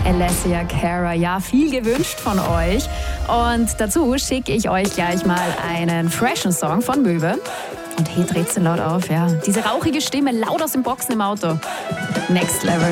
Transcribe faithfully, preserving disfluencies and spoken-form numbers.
Alessia Cara. Ja, viel gewünscht von euch. Und dazu schicke ich euch gleich mal einen freshen Song von Möwe. Und hey, dreht's laut auf, ja. Diese rauchige Stimme laut aus den Boxen im Auto. Next Level.